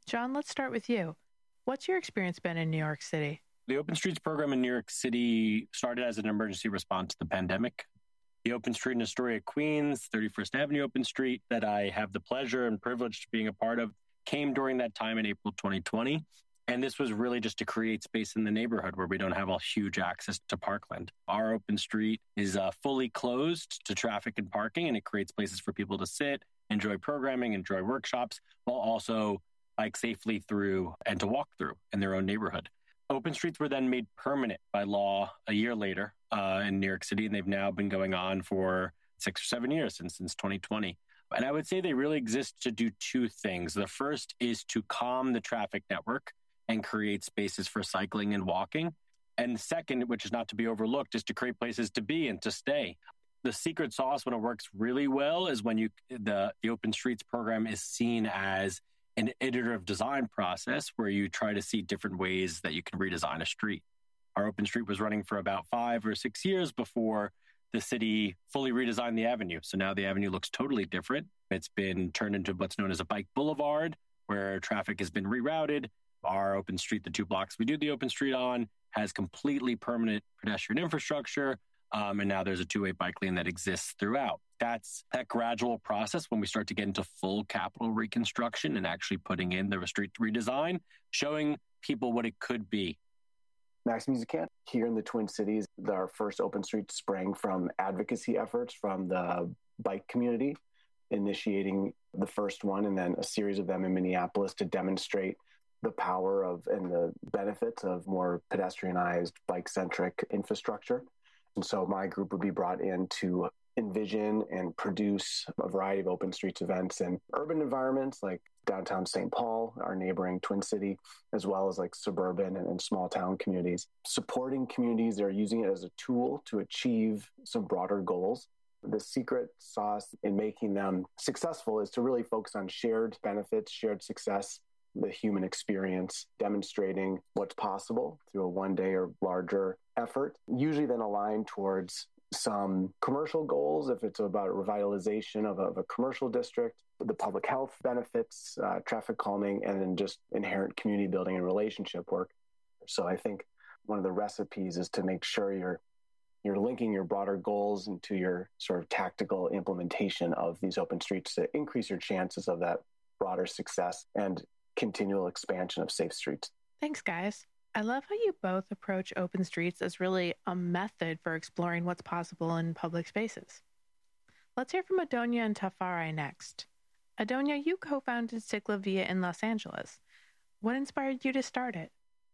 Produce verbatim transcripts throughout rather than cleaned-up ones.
John, let's start with you. What's your experience been in New York City? The Open Streets program in New York City started as an emergency response to the pandemic. The Open Street in Astoria, Queens, thirty-first Avenue Open Street, that I have the pleasure and privilege of being a part of, came during that time in April twenty twenty. And this was really just to create space in the neighborhood where we don't have a huge access to parkland. Our open street is uh, fully closed to traffic and parking, and it creates places for people to sit, enjoy programming, enjoy workshops, while also bike safely through and to walk through in their own neighborhood. Open streets were then made permanent by law a year later uh, in New York City, and they've now been going on for six or seven years since, since twenty twenty. And I would say they really exist to do two things. The first is to calm the traffic network and create spaces for cycling and walking. And the second, which is not to be overlooked, is to create places to be and to stay. The secret sauce when it works really well is when you the, the Open Streets program is seen as an iterative design process where you try to see different ways that you can redesign a street. Our Open Street was running for about five or six years before the city fully redesigned the avenue. So now the avenue looks totally different. It's been turned into what's known as a bike boulevard, where traffic has been rerouted. Our Open Street, the two blocks we do the Open Street on, has completely permanent pedestrian infrastructure. Um, and now there's a two-way bike lane that exists throughout. That's that gradual process when we start to get into full capital reconstruction and actually putting in the street redesign, showing people what it could be. Max Musicant, here in the Twin Cities, our first Open Street sprang from advocacy efforts from the bike community, initiating the first one and then a series of them in Minneapolis to demonstrate the power of and the benefits of more pedestrianized, bike-centric infrastructure. And so my group would be brought in to envision and produce a variety of Open Streets events in urban environments like downtown Saint Paul, our neighboring Twin City, as well as like suburban and, and small town communities. Supporting communities that are using it as a tool to achieve some broader goals. The secret sauce in making them successful is to really focus on shared benefits, shared success, the human experience, demonstrating what's possible through a one day or larger effort, usually then aligned towards some commercial goals, if it's about revitalization of a, of a commercial district, the public health benefits, uh, traffic calming, and then just inherent community building and relationship work. So I think one of the recipes is to make sure you're you're linking your broader goals into your sort of tactical implementation of these open streets to increase your chances of that broader success and continual expansion of safe streets. Thanks, guys. I love how you both approach Open Streets as really a method for exploring what's possible in public spaces. Let's hear from Adonia and Tafari next. Adonia, you co-founded Ciclovia in Los Angeles. What inspired you to start it?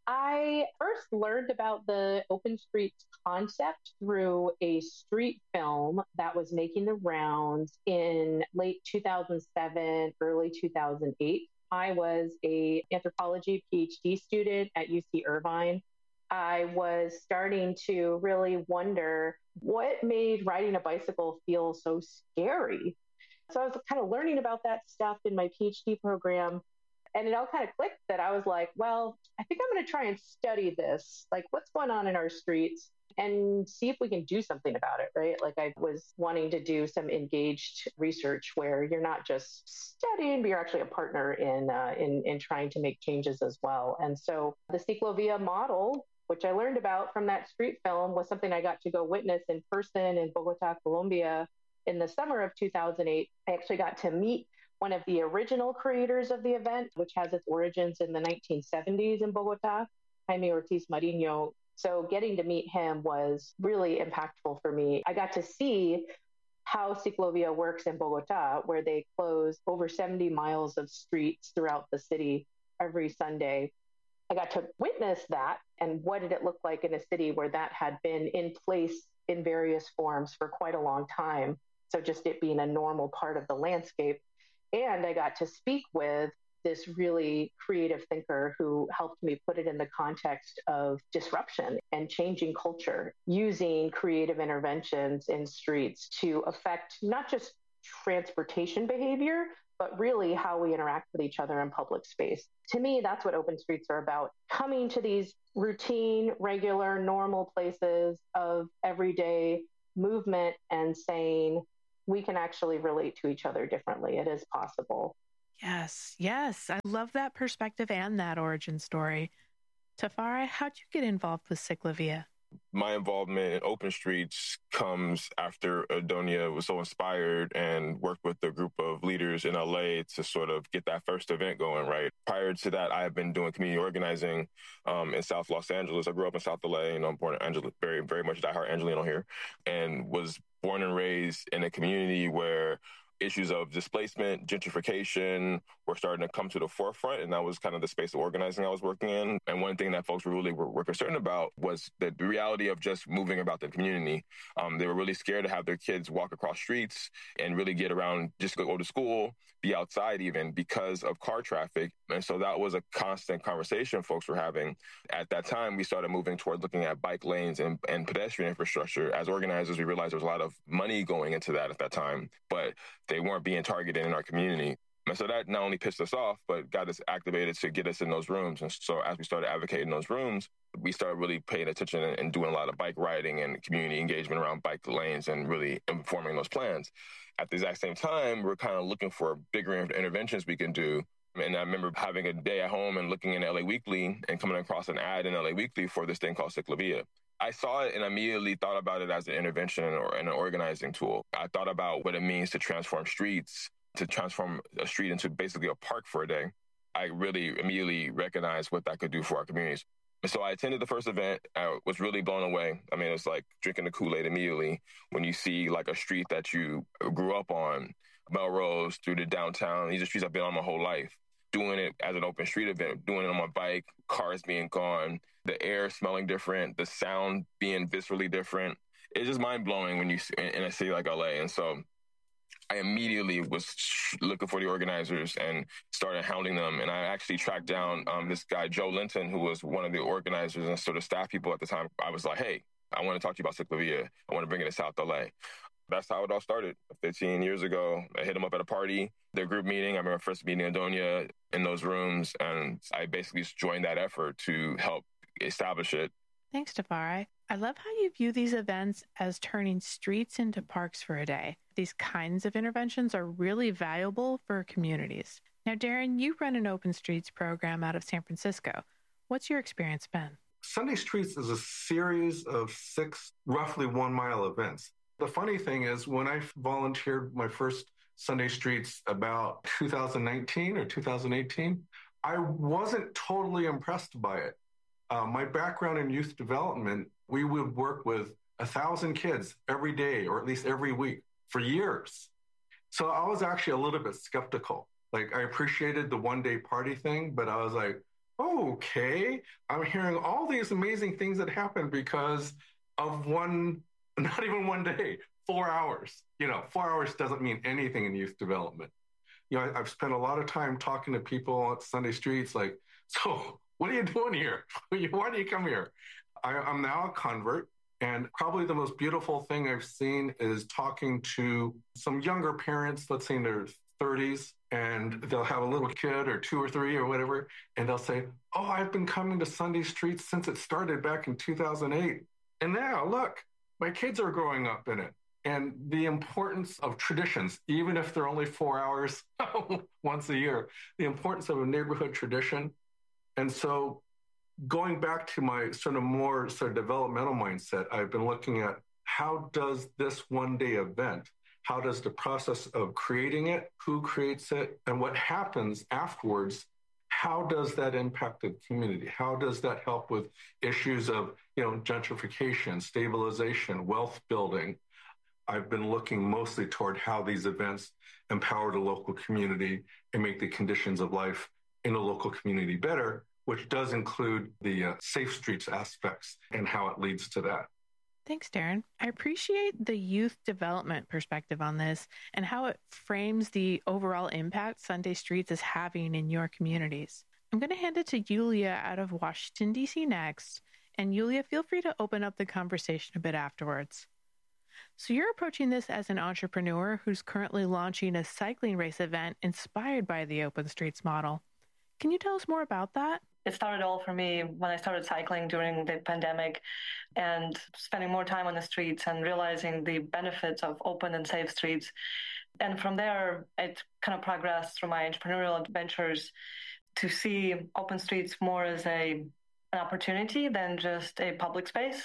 I first learned about the Open Streets concept through a street film that was making the rounds in late two thousand seven, early two thousand eight. I was an anthropology PhD student at U C Irvine. I was starting to really wonder what made riding a bicycle feel so scary. So I was kind of learning about that stuff in my PhD program. And it all kind of clicked that I was like, well, I think I'm going to try and study this, like what's going on in our streets and see if we can do something about it, right? Like I was wanting to do some engaged research where you're not just studying, but you're actually a partner in, uh, in, in trying to make changes as well. And so the Ciclovia model, which I learned about from that street film, was something I got to go witness in person in Bogota, Colombia in the summer of two thousand eight. I actually got to meet one of the original creators of the event, which has its origins in the nineteen seventies in Bogota, Jaime Ortiz Marinho. So getting to meet him was really impactful for me. I got to see how Ciclovia works in Bogota, where they close over seventy miles of streets throughout the city every Sunday. I got to witness that, and what did it look like in a city where that had been in place in various forms for quite a long time. So just it being a normal part of the landscape. And I got to speak with this really creative thinker who helped me put it in the context of disruption and changing culture, using creative interventions in streets to affect not just transportation behavior, but really how we interact with each other in public space. To me, that's what open streets are about. Coming to these routine, regular, normal places of everyday movement and saying, we can actually relate to each other differently. It is possible. Yes, yes. I love that perspective and that origin story. Tafari, how'd you get involved with Ciclavia? My involvement in Open Streets comes after Adonia was so inspired and worked with a group of leaders in L A to sort of get that first event going, right? Prior to that, I have been doing community organizing um, in South Los Angeles. I grew up in South L A, you know, I'm born in Angel- very, very much diehard Angelino here, and was born and raised in a community where issues of displacement, gentrification were starting to come to the forefront. And that was kind of the space of organizing I was working in. And one thing that folks were really were, were concerned about was the reality of just moving about the community. Um, they were really scared to have their kids walk across streets and really get around, just go to school, be outside even because of car traffic. And so that was a constant conversation folks were having. At that time, we started moving toward looking at bike lanes and, and pedestrian infrastructure. As organizers, we realized there was a lot of money going into that at that time, but they weren't being targeted in our community. And so that not only pissed us off, but got us activated to get us in those rooms. And so as we started advocating those rooms, we started really paying attention and, and doing a lot of bike riding and community engagement around bike lanes and really informing those plans. At the exact same time, we're kind of looking for bigger interventions we can do. And I remember having a day at home and looking in L A Weekly and coming across an ad in L A Weekly for this thing called Ciclavia. I saw it and immediately thought about it as an intervention or an organizing tool. I thought about what it means to transform streets, to transform a street into basically a park for a day. I really immediately recognized what that could do for our communities. And so I attended the first event. I was really blown away. I mean, it's like drinking the Kool-Aid immediately when you see like a street that you grew up on, Melrose through the downtown. These are streets I've been on my whole life. Doing it as an open street event, doing it on my bike, cars being gone, the air smelling different, the sound being viscerally different. It's just mind-blowing when you in a city like L A. And so I immediately was looking for the organizers and started hounding them. And I actually tracked down um, this guy, Joe Linton, who was one of the organizers and sort of staff people at the time. I was like, hey, I want to talk to you about Ciclavia. I want to bring it to South L A. That's how it all started. fifteen years ago, I hit them up at a party, their group meeting. I remember first meeting Adonia in those rooms, and I basically just joined that effort to help establish it. Thanks, Tafari. I love how you view these events as turning streets into parks for a day. These kinds of interventions are really valuable for communities. Now, Darren, you run an Open Streets program out of San Francisco. What's your experience been? Sunday Streets is a series of six roughly one-mile events. The funny thing is, when I volunteered my first Sunday Streets about two thousand nineteen or two thousand eighteen, I wasn't totally impressed by it. Uh, my background in youth development, we would work with a thousand kids every day, or at least every week, for years. So I was actually a little bit skeptical. Like, I appreciated the one-day party thing, but I was like, oh, okay, I'm hearing all these amazing things that happen because of one, not even one day, four hours. You know, four hours doesn't mean anything in youth development. You know, I, I've spent a lot of time talking to people at Sunday Streets, like, so what are you doing here? Why do you come here? I, I'm now a convert. And probably the most beautiful thing I've seen is talking to some younger parents, let's say in their thirties, and they'll have a little kid or two or three or whatever, and they'll say, oh, I've been coming to Sunday Streets since it started back in two thousand eight. And now, look, my kids are growing up in it. And the importance of traditions, even if they're only four hours once a year, the importance of a neighborhood tradition. And so going back to my sort of more sort of developmental mindset, I've been looking at how does this one day event, how does the process of creating it, who creates it, and what happens afterwards, how does that impact the community? How does that help with issues of, you know, gentrification, stabilization, wealth building? I've been looking mostly toward how these events empower the local community and make the conditions of life in the local community better, which does include the uh, safe streets aspects and how it leads to that. Thanks, Darren. I appreciate the youth development perspective on this and how it frames the overall impact Sunday Streets is having in your communities. I'm going to hand it to Yulia out of Washington, D C next. And Yulia, feel free to open up the conversation a bit afterwards. So you're approaching this as an entrepreneur who's currently launching a cycling race event inspired by the Open Streets model. Can you tell us more about that? It started all for me when I started cycling during the pandemic and spending more time on the streets and realizing the benefits of open and safe streets And from there, it kind of progressed through my entrepreneurial adventures to see open streets more as a an opportunity than just a public space.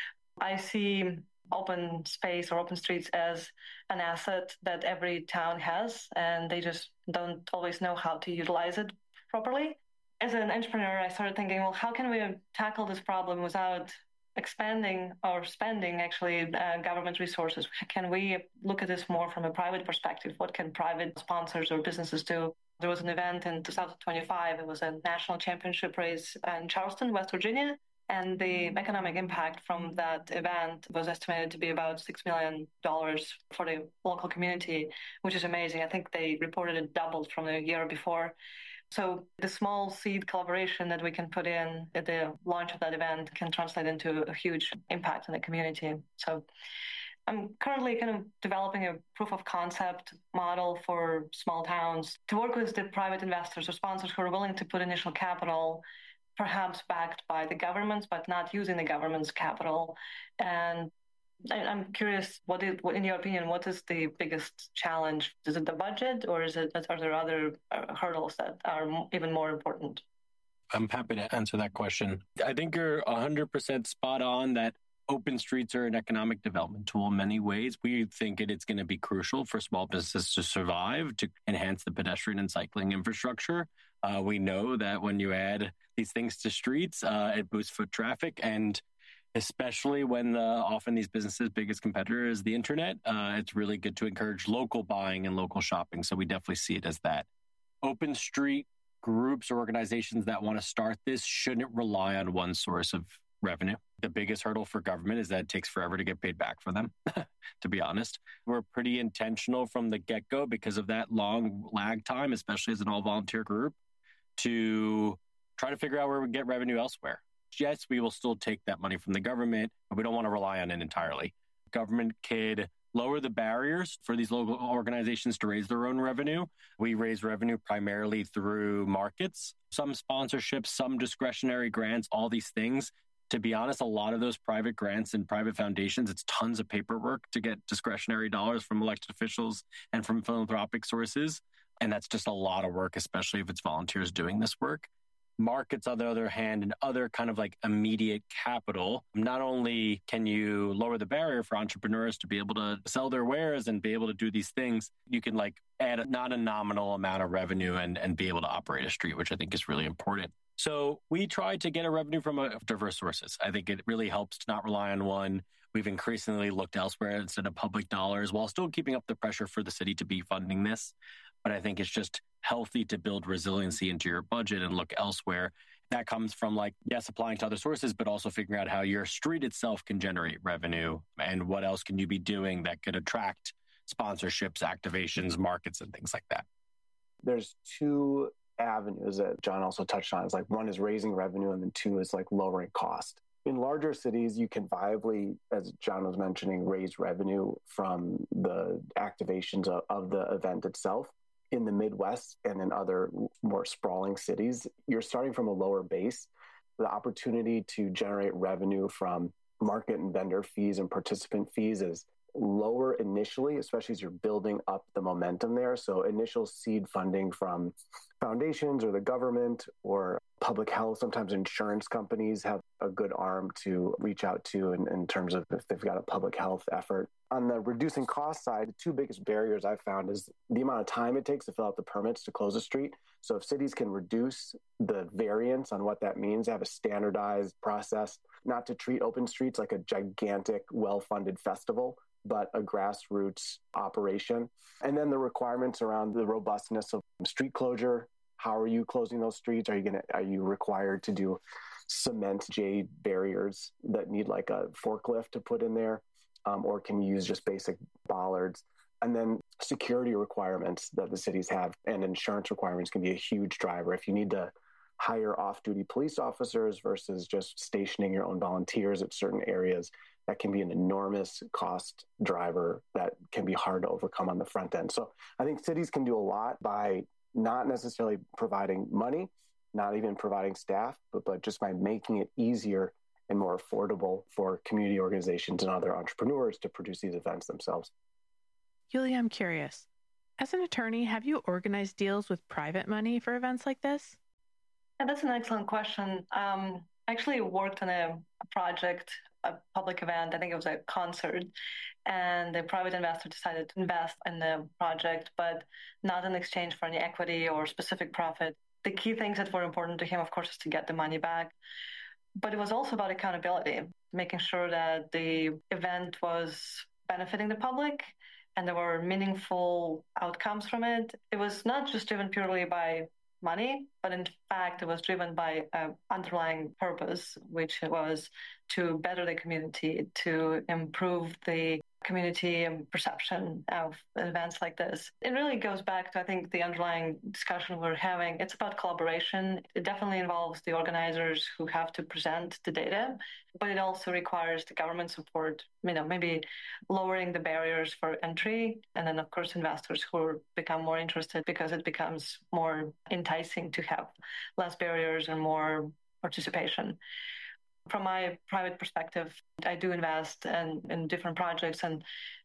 I see open space or open streets as an asset that every town has, and they just don't always know how to utilize it properly. As an entrepreneur, I started thinking, well, how can we tackle this problem without expanding or spending actually uh, government resources? Can we look at this more from a private perspective? What can private sponsors or businesses do? There was an event in two thousand twenty-five. It was a national championship race in Charleston, West Virginia. And the economic impact from that event was estimated to be about six million dollars for the local community, which is amazing. I think they reported it doubled from the year before. So the small seed collaboration that we can put in at the launch of that event can translate into a huge impact in the community. So I'm currently kind of developing a proof of concept model for small towns to work with the private investors or sponsors who are willing to put initial capital, perhaps backed by the governments, but not using the government's capital. And I'm curious, what is, in your opinion, what is the biggest challenge? Is it the budget, or is it, are there other hurdles that are even more important? I'm happy to answer that question. I think you're one hundred percent spot on that open streets are an economic development tool in many ways. We think it, it's going to be crucial for small businesses to survive, to enhance the pedestrian and cycling infrastructure. Uh, we know that when you add these things to streets, uh, it boosts foot traffic, and especially when the, often these businesses' biggest competitor is the internet, uh, it's really good to encourage local buying and local shopping. So we definitely see it as that. Open street groups or organizations that want to start this shouldn't rely on one source of revenue. The biggest hurdle for government is that it takes forever to get paid back for them, to be honest. We're pretty intentional from the get-go because of that long lag time, especially as an all-volunteer group, to try to figure out where we get revenue elsewhere. Yes, we will still take that money from the government, but we don't want to rely on it entirely. Government could lower the barriers for these local organizations to raise their own revenue. We raise revenue primarily through markets, some sponsorships, some discretionary grants, all these things. To be honest, a lot of those private grants and private foundations, it's tons of paperwork to get discretionary dollars from elected officials and from philanthropic sources. And that's just a lot of work, especially if it's volunteers doing this work. Markets, on the other hand, and other kind of like immediate capital, not only can you lower the barrier for entrepreneurs to be able to sell their wares and be able to do these things, you can like add a, not a nominal amount of revenue and, and be able to operate a street, which I think is really important. So we try to get a revenue from a, diverse sources. I think it really helps to not rely on one. We've increasingly looked elsewhere instead of public dollars while still keeping up the pressure for the city to be funding this. But I think it's just healthy to build resiliency into your budget and look elsewhere. That comes from like, yes, applying to other sources, but also figuring out how your street itself can generate revenue and what else can you be doing that could attract sponsorships, activations, markets, and things like that. There's two avenues that John also touched on. It's like one is raising revenue, and then two is like lowering cost. In larger cities, you can viably, as John was mentioning, raise revenue from the activations of, of the event itself. In the Midwest and in other more sprawling cities, you're starting from a lower base. The opportunity to generate revenue from market and vendor fees and participant fees is lower initially, especially as you're building up the momentum there. So initial seed funding from foundations or the government or public health, sometimes insurance companies have a good arm to reach out to in, in terms of if they've got a public health effort. On the reducing cost side, the two biggest barriers I've found is the amount of time it takes to fill out the permits to close a street. So if cities can reduce the variance on what that means, have a standardized process, not to treat open streets like a gigantic, well-funded festival, but a grassroots operation. And then the requirements around the robustness of street closure. How are you closing those streets? Are you going to, are you required to do cement J barriers that need like a forklift to put in there? Um, or can you use just basic bollards? And then security requirements that the cities have and insurance requirements can be a huge driver. If you need to hire off-duty police officers versus just stationing your own volunteers at certain areas, that can be an enormous cost driver that can be hard to overcome on the front end. So I think cities can do a lot by not necessarily providing money, not even providing staff, but, but just by making it easier and more affordable for community organizations and other entrepreneurs to produce these events themselves. Yulia, I'm curious. As an attorney, have you organized deals with private money for events like this? Yeah, that's an excellent question. Um, I actually worked on a, a project, a public event, I think it was a concert, and the private investor decided to invest in the project, but not in exchange for any equity or specific profit. The key things that were important to him, of course, is to get the money back. But it was also about accountability, making sure that the event was benefiting the public and there were meaningful outcomes from it. It was not just driven purely by money, but in fact, it was driven by an underlying purpose, which was to better the community, to improve the community and perception of events like this. It really goes back to, I think, the underlying discussion we're having. It's about collaboration. It definitely involves the organizers who have to present the data, but it also requires the government support, you know, maybe lowering the barriers for entry. And then, of course, investors who become more interested because it becomes more enticing to have less barriers and more participation. From my private perspective, I do invest in, in different projects, and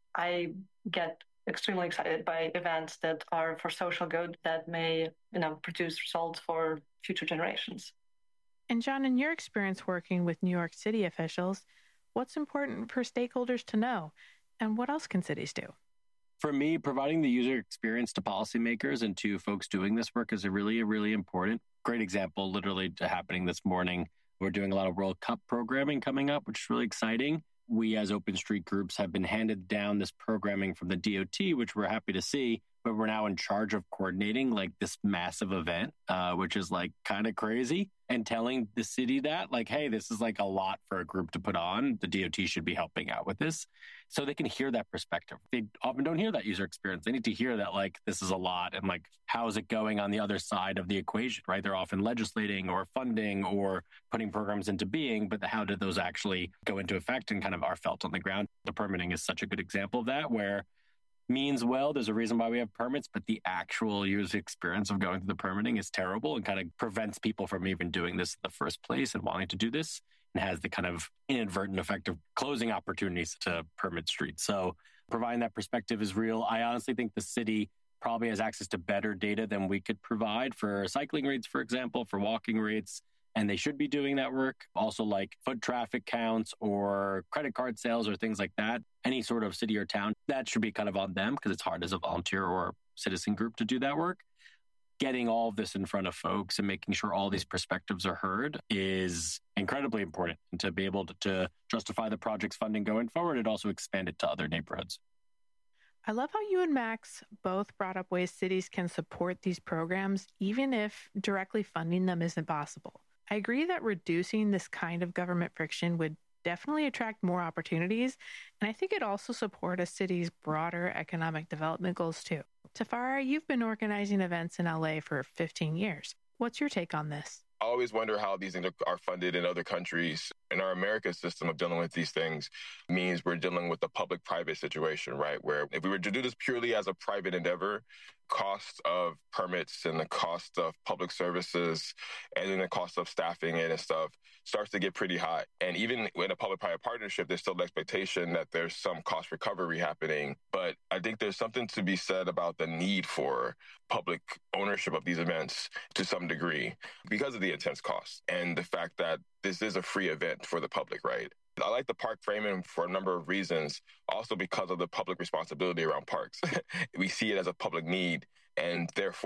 I get extremely excited by events that are for social good that may, you know, produce results for future generations. And John, in your experience working with New York City officials, what's important for stakeholders to know, and what else can cities do? For me, providing the user experience to policymakers and to folks doing this work is a really, really important. Great example, literally happening this morning. We're doing a lot of World Cup programming coming up, which is really exciting. We as Open Street groups have been handed down this programming from the D O T, which we're happy to see, but we're now in charge of coordinating like this massive event, uh, which is like kind of crazy, and telling the city that like, hey, this is like a lot for a group to put on. The D O T should be helping out with this. So they can hear that perspective. They often don't hear that user experience. They need to hear that like, this is a lot and like, how is it going on the other side of the equation, right? They're often legislating or funding or putting programs into being, but how did those actually go into effect and kind of are felt on the ground? The permitting is such a good example of that, where means well, there's a reason why we have permits, but the actual user experience of going through the permitting is terrible and kind of prevents people from even doing this in the first place and wanting to do this, and has the kind of inadvertent effect of closing opportunities to permit streets. So providing that perspective is real. I honestly think the city probably has access to better data than we could provide for cycling rates, for example, for walking rates, and they should be doing that work. Also like foot traffic counts or credit card sales or things like that. Any sort of city or town, that should be kind of on them because it's hard as a volunteer or citizen group to do that work. Getting all of this in front of folks and making sure all these perspectives are heard is incredibly important. And to be able to, to justify the project's funding going forward, it also expand it to other neighborhoods. I love how you and Max both brought up ways cities can support these programs, even if directly funding them isn't possible. I agree that reducing this kind of government friction would definitely attract more opportunities, and I think it also support a city's broader economic development goals too. Tafara, you've been organizing events in L A for fifteen years. What's your take on this? I always wonder how these things are funded in other countries. And our American system of dealing with these things means we're dealing with a public-private situation, right? Where if we were to do this purely as a private endeavor, cost of permits and the cost of public services and then the cost of staffing it and stuff starts to get pretty high. And even in a public-private partnership, there's still the expectation that there's some cost recovery happening. But I think there's something to be said about the need for public ownership of these events to some degree because of the intense costs and the fact that this is a free event for the public, right? I like the park framing for a number of reasons, also because of the public responsibility around parks. We see it as a public need, and therefore